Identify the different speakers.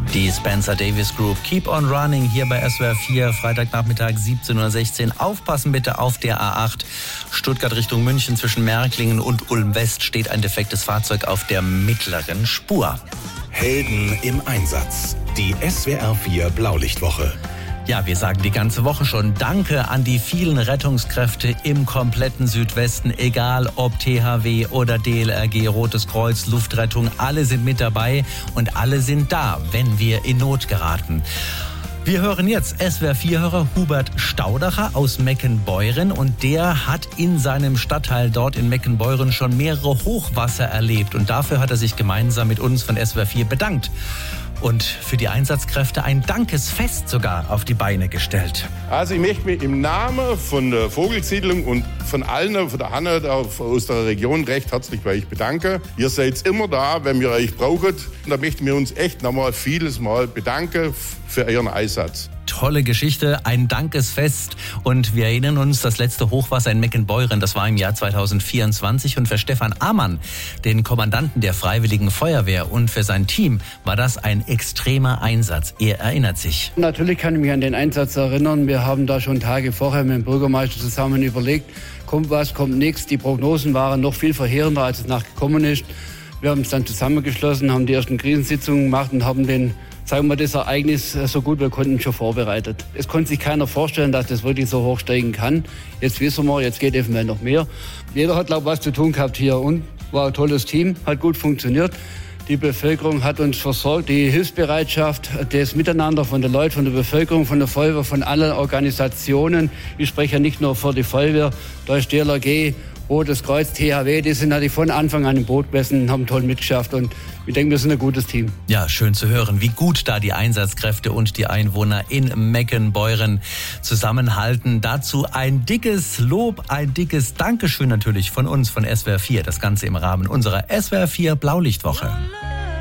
Speaker 1: Die Spencer Davis Group, Keep on Running, hier bei SWR 4, Freitagnachmittag 17:16 Uhr. Aufpassen bitte auf der A8, Stuttgart Richtung München zwischen Märklingen und Ulm West steht ein defektes Fahrzeug auf der mittleren Spur.
Speaker 2: Helden im Einsatz, die SWR 4 Blaulichtwoche.
Speaker 1: Ja, wir sagen die ganze Woche schon Danke an die vielen Rettungskräfte im kompletten Südwesten, egal ob THW oder DLRG, Rotes Kreuz, Luftrettung, alle sind mit dabei und alle sind da, wenn wir in Not geraten. Wir hören jetzt SWR4-Hörer Hubert Staudacher aus Meckenbeuren und der hat in seinem Stadtteil dort in Meckenbeuren schon mehrere Hochwasser erlebt und dafür hat er sich gemeinsam mit uns von SWR4 bedankt. Und für die Einsatzkräfte ein Dankesfest sogar auf die Beine gestellt.
Speaker 3: Also ich möchte mich im Namen von der Vogelsiedlung und von allen, von der Hanne aus der Region recht herzlich bei euch bedanken. Ihr seid immer da, wenn wir euch brauchen. Und da möchten wir uns echt nochmal vieles Mal bedanken für euren Einsatz.
Speaker 1: Tolle Geschichte, ein Dankesfest und wir erinnern uns, das letzte Hochwasser in Meckenbeuren, das war im Jahr 2024 und für Stefan Amann, den Kommandanten der Freiwilligen Feuerwehr und für sein Team war das ein extremer Einsatz. Er erinnert sich.
Speaker 4: Natürlich kann ich mich an den Einsatz erinnern. Wir haben da schon Tage vorher mit dem Bürgermeister zusammen überlegt, kommt was, kommt nichts. Die Prognosen waren noch viel verheerender, als es nachgekommen ist. Wir haben es dann zusammengeschlossen, haben die ersten Krisensitzungen gemacht und haben das Ereignis so gut wir konnten schon vorbereitet. Es konnte sich keiner vorstellen, dass das wirklich so hoch steigen kann. Jetzt wissen wir, jetzt geht eventuell noch mehr. Jeder hat, glaube ich, was zu tun gehabt hier und war ein tolles Team, hat gut funktioniert. Die Bevölkerung hat uns versorgt, die Hilfsbereitschaft, das Miteinander von den Leuten, von der Bevölkerung, von der Feuerwehr, von allen Organisationen. Ich spreche ja nicht nur für die Feuerwehr, da ist DLRG, Rotes Kreuz, THW, die sind natürlich von Anfang an im Boot gewesen und haben toll mitgeschafft und ich denke, wir sind ein gutes Team.
Speaker 1: Ja, schön zu hören, wie gut da die Einsatzkräfte und die Einwohner in Meckenbeuren zusammenhalten. Dazu ein dickes Lob, ein dickes Dankeschön natürlich von uns, von SWR 4. Das Ganze im Rahmen unserer SWR 4 Blaulichtwoche.